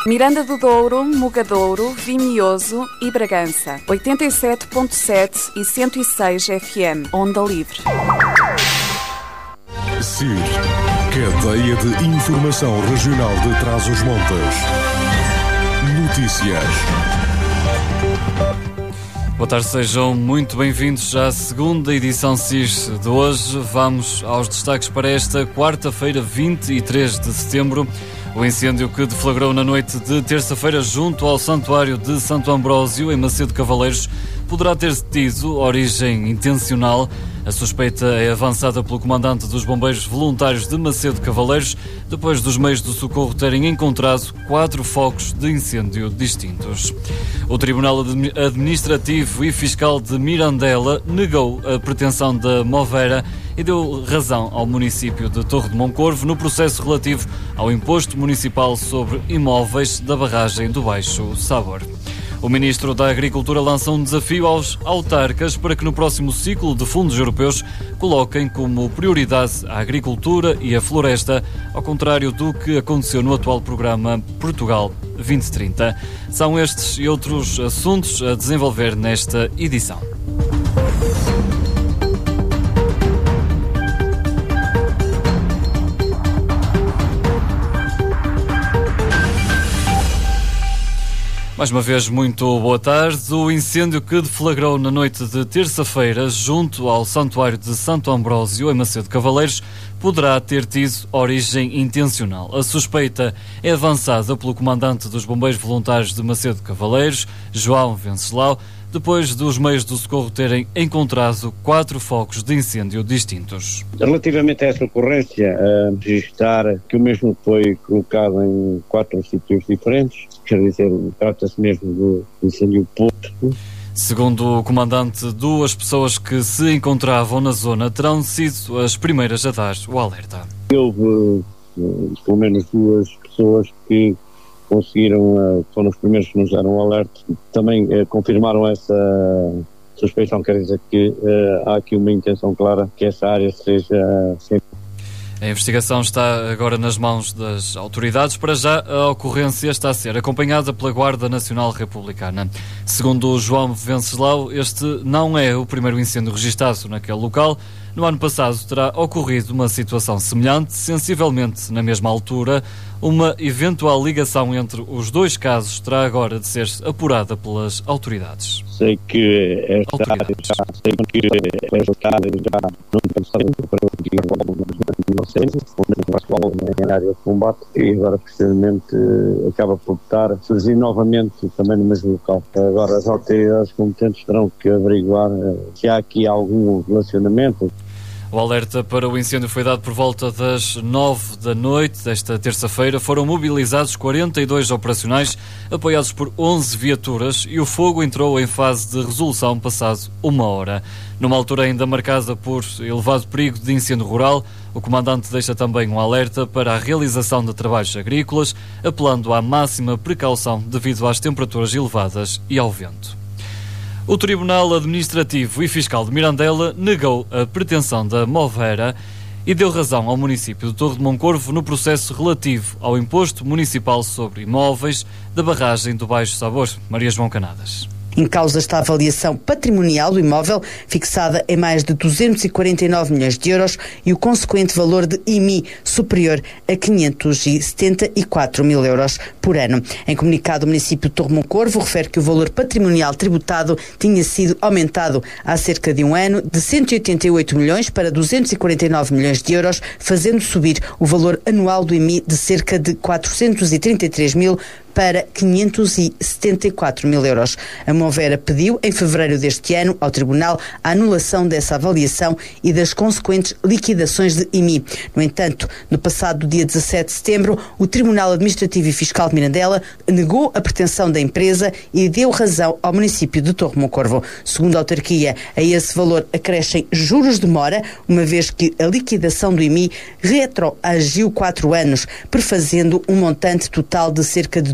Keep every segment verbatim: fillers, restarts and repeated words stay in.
Miranda do Douro, Mogadouro, Vimioso e Bragança. oitenta e sete ponto sete e cento e seis F M. Onda Livre. C I R, Cadeia de Informação Regional de Trás-os-Montes. Notícias. Boa tarde, sejam muito bem-vindos à segunda edição S I S de hoje. Vamos aos destaques para esta quarta-feira, vinte e três de setembro. O incêndio que deflagrou na noite de terça-feira junto ao Santuário de Santo Ambrósio, em Macedo Cavaleiros, poderá ter tido origem intencional. A suspeita é avançada pelo comandante dos Bombeiros Voluntários de Macedo Cavaleiros, depois dos meios de socorro terem encontrado quatro focos de incêndio distintos. O Tribunal Administrativo e Fiscal de Mirandela negou a pretensão da Movera e deu razão ao município de Torre de Moncorvo no processo relativo ao imposto municipal sobre imóveis da barragem do Baixo Sabor. O Ministro da Agricultura lança um desafio aos autarcas para que no próximo ciclo de fundos europeus coloquem como prioridade a agricultura e a floresta, ao contrário do que aconteceu no atual programa Portugal vinte trinta. São estes e outros assuntos a desenvolver nesta edição. Mais uma vez, muito boa tarde. O incêndio que deflagrou na noite de terça-feira junto ao Santuário de Santo Ambrósio, em Macedo Cavaleiros, poderá ter tido origem intencional. A suspeita é avançada pelo comandante dos Bombeiros Voluntários de Macedo Cavaleiros, João Venceslau, depois dos meios do socorro terem encontrado quatro focos de incêndio distintos. Relativamente a essa ocorrência, a registrar que o mesmo foi colocado em quatro sítios diferentes, quer dizer, trata-se mesmo do incêndio posto. Segundo o comandante, duas pessoas que se encontravam na zona terão sido as primeiras a dar o alerta. Houve pelo menos duas pessoas que conseguiram, foram os primeiros que nos deram o alerta, também eh, confirmaram essa suspeição, quer dizer que eh, há aqui uma intenção clara que essa área seja sempre. A investigação está agora nas mãos das autoridades. Para já, a ocorrência está a ser acompanhada pela Guarda Nacional Republicana. Segundo o João Venceslau, este não é o primeiro incêndio registado naquele local. No ano passado terá ocorrido uma situação semelhante, sensivelmente na mesma altura. Uma eventual ligação entre os dois casos terá agora de ser apurada pelas autoridades. Sei que esta área já, sei que esta área já não pensava para o inocência, em área de combate, e agora precisamente acaba por estar surgir novamente também no mesmo local. Agora as autoridades competentes terão que averiguar se há aqui algum relacionamento. O alerta para o incêndio foi dado por volta das nove da noite desta terça-feira. Foram mobilizados quarenta e dois operacionais, apoiados por onze viaturas, e o fogo entrou em fase de resolução passado uma hora. Numa altura ainda marcada por elevado perigo de incêndio rural, o comandante deixa também um alerta para a realização de trabalhos agrícolas, apelando à máxima precaução devido às temperaturas elevadas e ao vento. O Tribunal Administrativo e Fiscal de Mirandela negou a pretensão da Movera e deu razão ao município de Torre de Moncorvo no processo relativo ao imposto municipal sobre imóveis da barragem do Baixo Sabor. Maria João Canadas. Em causa está a avaliação patrimonial do imóvel, fixada em mais de duzentos e quarenta e nove milhões de euros, e o consequente valor de I M I superior a quinhentos e setenta e quatro mil euros por ano. Em comunicado, o município de Torre Moncorvo refere que o valor patrimonial tributado tinha sido aumentado há cerca de um ano de cento e oitenta e oito milhões para duzentos e quarenta e nove milhões de euros, fazendo subir o valor anual do I M I de cerca de quatrocentos e trinta e três mil para quinhentos e setenta e quatro mil euros. A Movera pediu, em fevereiro deste ano, ao Tribunal a anulação dessa avaliação e das consequentes liquidações de I M I. No entanto, no passado dia dezassete de setembro, o Tribunal Administrativo e Fiscal de Mirandela negou a pretensão da empresa e deu razão ao município de Torre Moncorvo. Segundo a autarquia, a esse valor acrescem juros de mora, uma vez que a liquidação do I M I retroagiu quatro anos, prefazendo um montante total de cerca de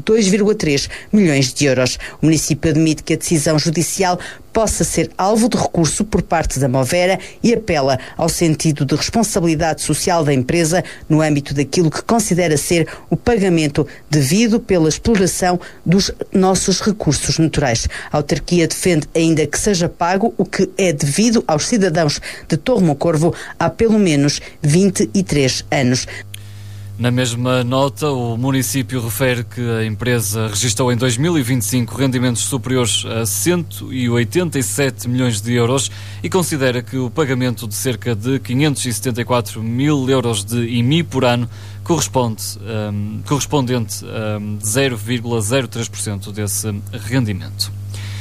dois vírgula três milhões de euros. O município admite que a decisão judicial possa ser alvo de recurso por parte da Movera e apela ao sentido de responsabilidade social da empresa no âmbito daquilo que considera ser o pagamento devido pela exploração dos nossos recursos naturais. A autarquia defende ainda que seja pago o que é devido aos cidadãos de Torre Moncorvo há pelo menos vinte e três anos. Na mesma nota, o município refere que a empresa registrou em dois mil e vinte e cinco rendimentos superiores a cento e oitenta e sete milhões de euros e considera que o pagamento de cerca de quinhentos e setenta e quatro mil euros de I M I por ano corresponde, um, correspondente a zero vírgula zero três por cento desse rendimento.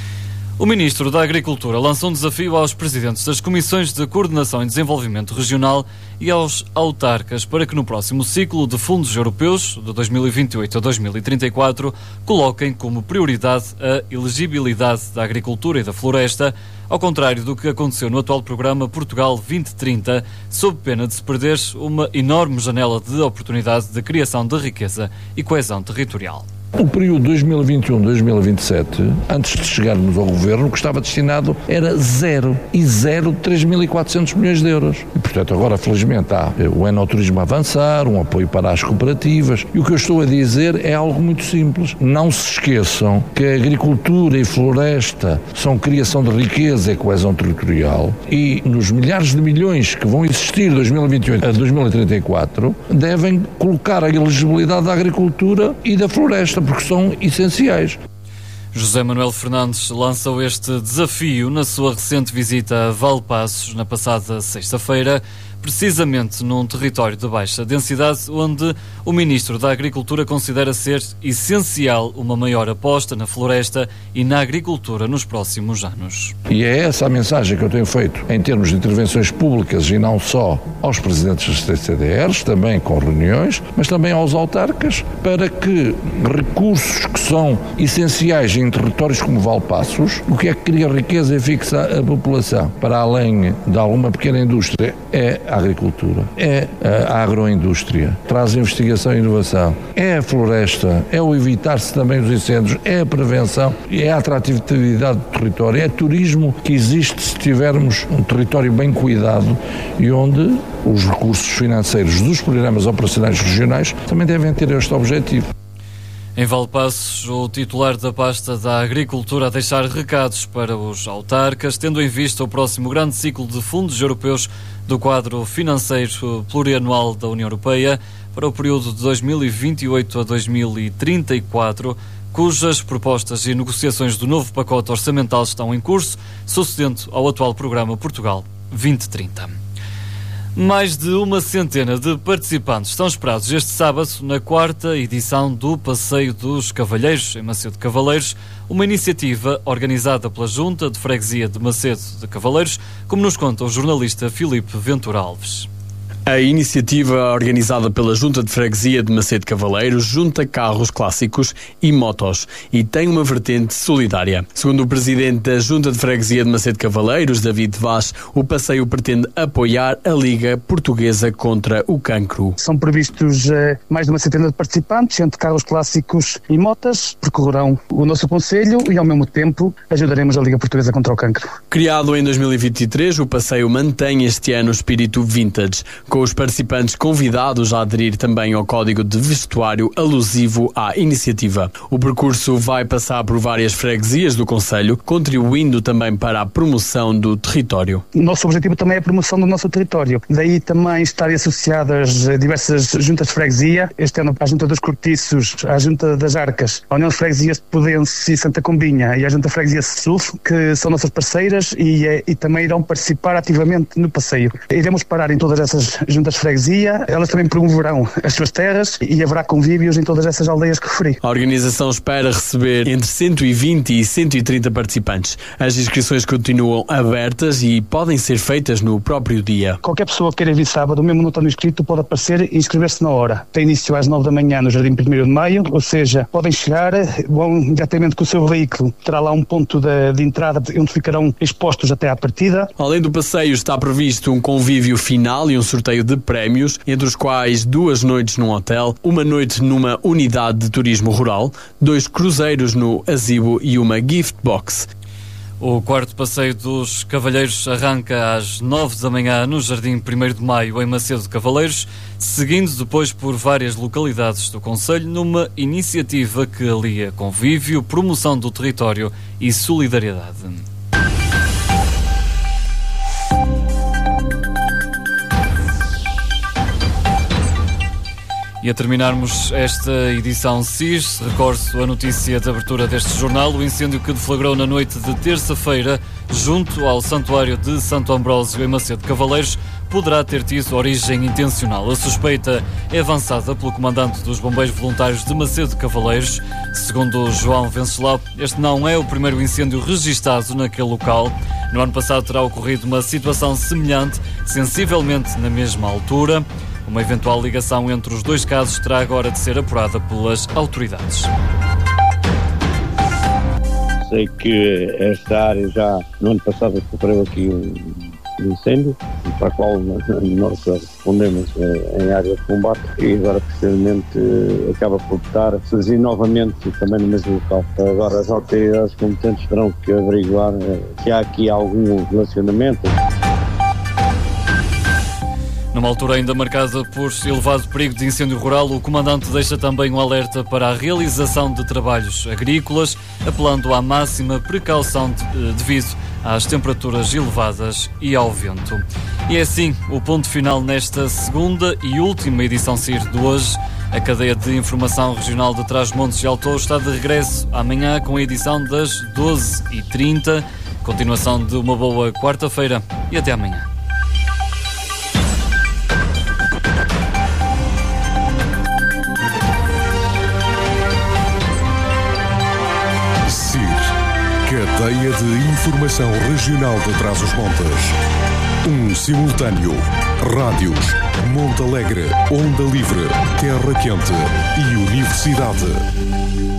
O Ministro da Agricultura lançou um desafio aos presidentes das Comissões de Coordenação e Desenvolvimento Regional e aos autarcas para que no próximo ciclo de fundos europeus, de dois mil e vinte e oito a dois mil e trinta e quatro, coloquem como prioridade a elegibilidade da agricultura e da floresta, ao contrário do que aconteceu no atual programa Portugal vinte trinta, sob pena de se perder uma enorme janela de oportunidade de criação de riqueza e coesão territorial. O período dois mil e vinte e um a dois mil e vinte e sete, antes de chegarmos ao governo, o que estava destinado era zero e zero três mil e quatrocentos milhões de euros. E, portanto, agora, felizmente, há o enoturismo a avançar, um apoio para as cooperativas. E o que eu estou a dizer é algo muito simples. Não se esqueçam que a agricultura e floresta são criação de riqueza e coesão territorial. E nos milhares de milhões que vão existir de dois mil e vinte e oito a dois mil e trinta e quatro, devem colocar a elegibilidade da agricultura e da floresta, porque são essenciais. José Manuel Fernandes lançou este desafio na sua recente visita a Valpaços, na passada sexta-feira, precisamente num território de baixa densidade, onde o Ministro da Agricultura considera ser essencial uma maior aposta na floresta e na agricultura nos próximos anos. E é essa a mensagem que eu tenho feito em termos de intervenções públicas e não só aos presidentes das C D Rs, também com reuniões, mas também aos autarcas, para que recursos que são essenciais em territórios como Valpaços, o que é que cria riqueza e fixa a população, para além de alguma pequena indústria, é a agricultura, é a agroindústria, traz investigação e inovação, é a floresta, é o evitar-se também dos incêndios, é a prevenção, é a atratividade do território, é turismo que existe se tivermos um território bem cuidado e onde os recursos financeiros dos programas operacionais regionais também devem ter este objetivo. Em Valpaços, o titular da pasta da Agricultura a deixar recados para os autarcas, tendo em vista o próximo grande ciclo de fundos europeus do quadro financeiro plurianual da União Europeia para o período de dois mil e vinte e oito a dois mil e trinta e quatro, cujas propostas e negociações do novo pacote orçamental estão em curso, sucedendo ao atual programa Portugal vinte trinta. Mais de uma centena de participantes estão esperados este sábado na quarta edição do Passeio dos Cavalheiros, em Macedo de Cavaleiros, uma iniciativa organizada pela Junta de Freguesia de Macedo de Cavaleiros, como nos conta o jornalista Filipe Ventura Alves. A iniciativa organizada pela Junta de Freguesia de Macedo de Cavaleiros junta carros clássicos e motos e tem uma vertente solidária. Segundo o presidente da Junta de Freguesia de Macedo de Cavaleiros, David Vaz, o passeio pretende apoiar a Liga Portuguesa contra o Cancro. São previstos eh, mais de uma centena de participantes, entre carros clássicos e motas, percorrerão o nosso concelho e ao mesmo tempo ajudaremos a Liga Portuguesa contra o Cancro. Criado em dois mil e vinte e três, o passeio mantém este ano o espírito vintage, com os participantes convidados a aderir também ao código de vestuário alusivo à iniciativa. O percurso vai passar por várias freguesias do concelho, contribuindo também para a promoção do território. O nosso objetivo também é a promoção do nosso território. Daí também estarem associadas diversas juntas de freguesia, este ano a Junta dos Cortiços, a Junta das Arcas, a União de Freguesias de Pudense e Santa Combinha e a Junta de Freguesia Sulf, que são nossas parceiras e, e também irão participar ativamente no passeio. Iremos parar em todas essas juntas de freguesia, elas também promoverão as suas terras e haverá convívios em todas essas aldeias que referi. A organização espera receber entre cento e vinte e cento e trinta participantes. As inscrições continuam abertas e podem ser feitas no próprio dia. Qualquer pessoa que queira vir sábado, mesmo não estando inscrito, pode aparecer e inscrever-se na hora. Tem início às nove da manhã no Jardim primeiro de Maio, ou seja, podem chegar, vão diretamente com o seu veículo, terá lá um ponto de, de entrada onde ficarão expostos até à partida. Além do passeio, está previsto um convívio final e um sorteio sorteio de prémios, entre os quais duas noites num hotel, uma noite numa unidade de turismo rural, dois cruzeiros no Azibo e uma gift box. O quarto passeio dos Cavalheiros arranca às nove da manhã no Jardim primeiro de Maio, em Macedo de Cavaleiros, seguindo depois por várias localidades do concelho, numa iniciativa que alia convívio, promoção do território e solidariedade. E a terminarmos esta edição S I S, recordo a notícia de abertura deste jornal, o incêndio que deflagrou na noite de terça-feira junto ao Santuário de Santo Ambrósio em Macedo de Cavaleiros poderá ter tido origem intencional. A suspeita é avançada pelo comandante dos Bombeiros Voluntários de Macedo de Cavaleiros. Segundo João Venceslau, este não é o primeiro incêndio registado naquele local. No ano passado terá ocorrido uma situação semelhante, sensivelmente na mesma altura. Uma eventual ligação entre os dois casos terá agora de ser apurada pelas autoridades. Sei que esta área já no ano passado sofreu aqui um incêndio, para a qual nós respondemos em área de combate, e agora posteriormente acaba por estar a surgir novamente também no mesmo local. Agora as autoridades competentes terão que averiguar se há aqui algum relacionamento. Numa altura ainda marcada por elevado perigo de incêndio rural, o comandante deixa também um alerta para a realização de trabalhos agrícolas, apelando à máxima precaução de, devido às temperaturas elevadas e ao vento. E é assim o ponto final nesta segunda e última edição S I R de hoje. A cadeia de informação regional de Trás-os-Montes e Alto está de regresso amanhã com a edição das doze e trinta. Continuação de uma boa quarta-feira e até amanhã. S I R, Cadeia de Informação Regional de Trás-os-Montes. Um simultâneo. Rádios, Monte Alegre, Onda Livre, Terra Quente e Universidade.